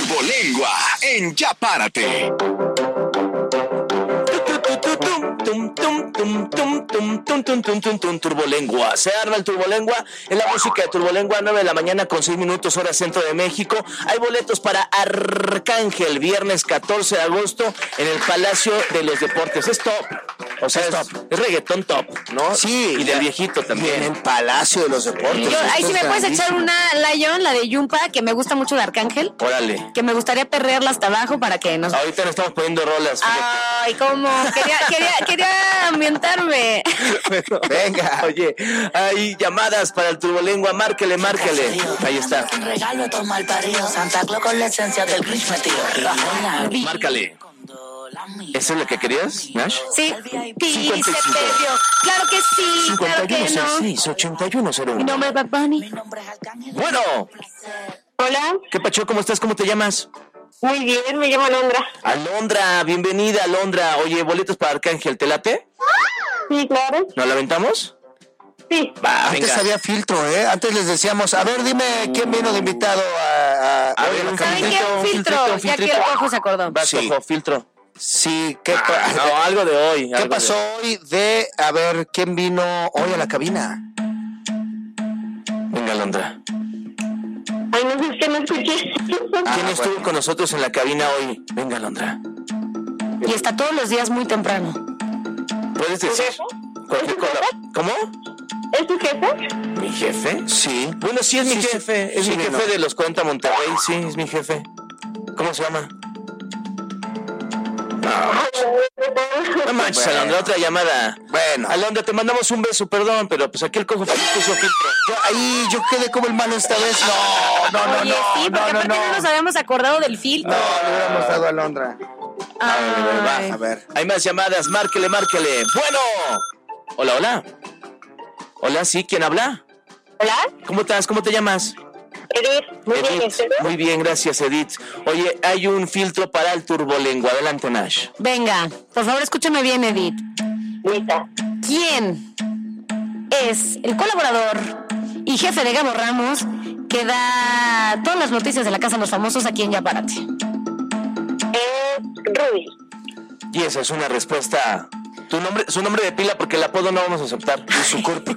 Turbolengua en Ya Párate. Turbolengua. Se arma el Turbolengua en la música de Turbolengua, 9 de la mañana con 6 minutos, hora centro de México. Hay boletos para Arcángel, viernes 14 de agosto en el Palacio de los Deportes. Es top. O sea, es reggaetón top, ¿no? Sí. Y del viejito también. En el Palacio de los Deportes. Ahí sí me puedes echar una Lion, la de Yumpa, que me gusta mucho de Arcángel. Órale. Que me gustaría perrearla hasta abajo para que nos... Ahorita nos estamos poniendo rolas. Ay, cómo. Quería ambientarme. Bueno, venga. Oye, hay llamadas para el Turbolengua. Márquele. Ahí está. Un regalo de mal parido. Santa Claus con la esencia del Grinch metido. Márcale. ¿Eso es lo que querías, Nash? Sí. 55. Se perdió. Claro que sí. Claro que no. 5166-8101. Mi nombre es Bad Bunny. Bueno. Hola, ¿Qué pacho? ¿Cómo estás? ¿Cómo te llamas? muy bien, me llamo Alondra. Alondra, bienvenida, Alondra. Oye, boletos para Arcángel, ¿te late? Sí, claro. ¿Nos la aventamos? Sí. Va, Antes venga. había filtro, ¿eh? Antes les decíamos, a ver, dime quién vino de invitado a ver, la un ¿Saben cabina. qué? Un filtro. Ya que el ojo se acordó. Va, Sí. Cojo, filtro. Sí, No, algo de hoy. ¿qué algo pasó hoy de, a ver, quién vino hoy a la cabina? Venga, Alondra. Ay, no sé, es que no escuché. ¿Quién estuvo con nosotros en la cabina hoy? Venga, Alondra. Y está todos los días muy temprano. ¿Puedes decir cualquier cosa? ¿Cómo? ¿Es tu jefe? ¿Mi jefe? Sí. Bueno, sí es mi Sí, jefe. Es sí, mi jefe no. de los 40 Monterrey. Sí, es mi jefe. ¿Cómo se llama? No manches, Bueno. Alondra, otra llamada. Bueno. Alondra, te mandamos un beso, perdón, pero pues aquí el cojo puso filtro. Yo quedé como el malo esta vez. No. Oye, sí, porque aparte no nos habíamos acordado del filtro. No, le hubiéramos dado a Alondra. Ay. A ver. Hay más llamadas, márquele. Bueno. Hola. Hola, sí, ¿quién habla? Hola, ¿Cómo estás? ¿Cómo te llamas? Edith. Muy bien, Edith. ¿ustedes? Muy bien, gracias, Edith. Oye, hay un filtro para el Turbolengua. Adelante, Nash. Venga, por favor, escúchame bien, Edith. Lista. ¿Quién es el colaborador y jefe de Gabo Ramos que da todas las noticias de la Casa de los Famosos aquí en Ya Párate? Ruby. Y esa es una respuesta. Su nombre de pila, porque el apodo no vamos a aceptar. Y su cuerpo.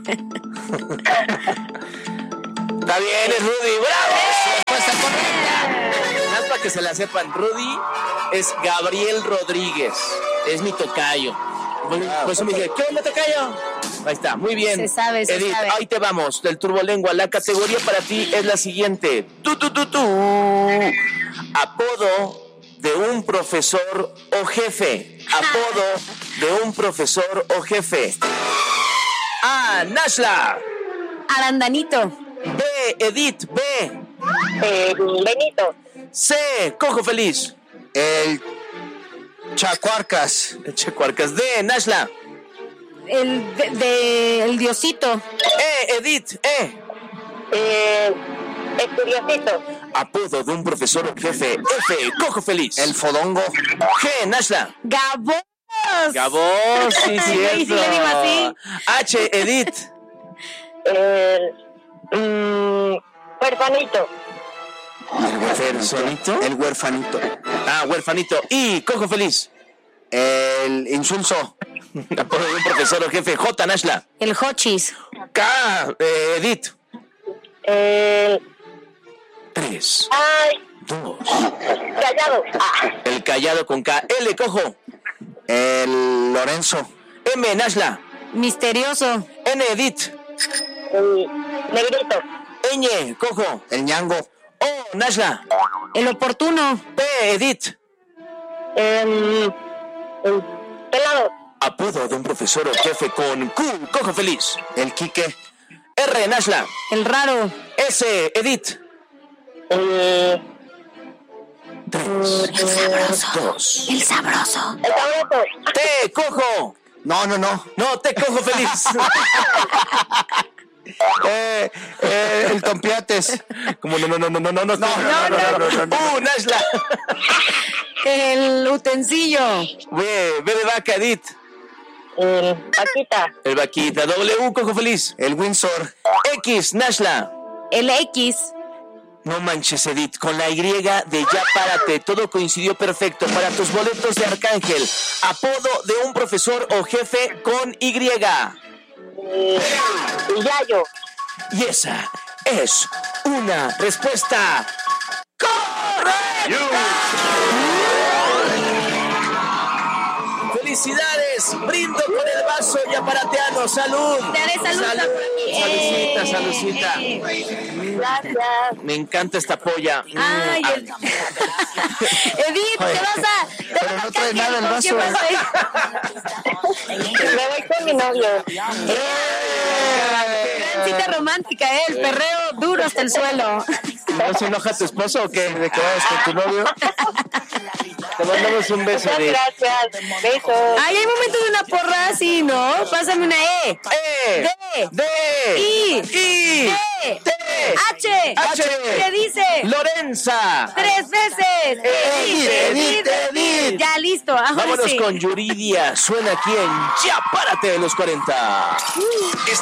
Está bien, es Rudy. ¡Bravo! Respuesta correcta. Más para que se la sepan, Rudy es Gabriel Rodríguez. Es mi tocayo. Por eso me dice, ¿qué onda, tocayo? Ahí está, muy bien. Se sabe. Edith, ahí te vamos, del Turbolengua. La categoría para ti es la siguiente. Apodo de un profesor o jefe. Apodo de un profesor o jefe. A. Nashla. Arandanito. B. Edith. B. Benito. C. Cojo Feliz. El Chacuarcas. Checuarcas. D. Nashla. El Diosito. E. Edith. Estudiosito. Apodo de un profesor o jefe. F. Cojo Feliz. El Fodongo. G. Nashla. Gabos. Gabos, sí, Ay, cierto. sí le digo así. H. Edith. Huerfanito. El huerfanito. El huerfanito. Ah, huerfanito. Y Cojo Feliz. El insulso. Apodo de un profesor o jefe. J. Nashla. El Hochis. K. Edith. 3, Ay, 2. callado. El callado con K. L. Cojo. El Lorenzo. M. Nashla. Misterioso. N. Edith. Negrito. Ñ. Cojo. El Ñango. O. Nashla. El Oportuno. P. Edith. Pelado. Apodo de un profesor o jefe con Q. Cojo Feliz. El Quique. R. Nashla. El Raro. S. Edith. 3, 2. El Sabroso. El sabroso. T. Cojo. No. No, T. Cojo Feliz. El Tompiates. Como no. No. Nashla. El Utensilio. B de vaca, Edith. Paquita. El vaquita. W. Cojo Feliz. El Windsor. X. Nashla. El X. No manches, Edith, con la Y de Ya Párate, todo coincidió perfecto para tus boletos de Arcángel. Apodo de un profesor o jefe con Y. Yayo. Y esa es una respuesta correcta. ¡Felicidades! Brindo con el vaso yaparateano. ¡Salud! Te haré salud. Saludcita, saludcita. Gracias. Me encanta esta polla. Ay, Edith, te vas a... Pero no trae nada el vaso. Me voy con mi novio. Gran cita romántica, el perreo duro hasta el suelo. ¿No se enoja tu esposo o qué? ¿De qué vas con tu novio? Te mandamos un beso, Muchas Edith. gracias. Besos. Ay, hay momento de una porra así, ¿no? Pásame una E. D. I. T. H. H. ¿Qué dice? Lorenza. 3 veces. Edith. Ya, listo. Ahora Vámonos sí. con Yuridia. Suena aquí en Ya Párate de los 40.